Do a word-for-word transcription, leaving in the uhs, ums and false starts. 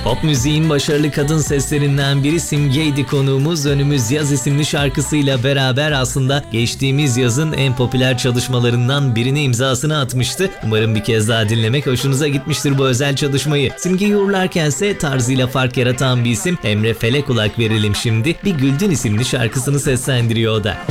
Pop müziğin başarılı kadın seslerinden biri Simge'ydi konuğumuz. Önümüz Yaz isimli şarkısıyla beraber aslında geçtiğimiz yazın en popüler çalışmalarından birine imzasını atmıştı. Umarım bir kez daha dinlemek hoşunuza gitmiştir bu özel çalışmayı. Simge'yi uğurlarkense tarzıyla fark yaratan bir isim Emre Fel'e kulak verelim şimdi. Bir Güldün isimli şarkısını seslendiriyor o da.